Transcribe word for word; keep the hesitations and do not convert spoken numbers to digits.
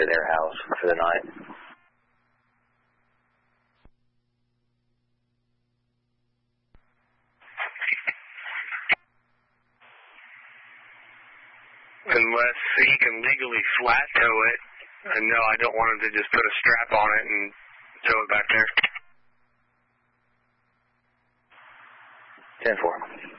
to their house for the night. Unless he can legally flat tow it. And no, I don't want him to just put a strap on it and tow it back there. ten four.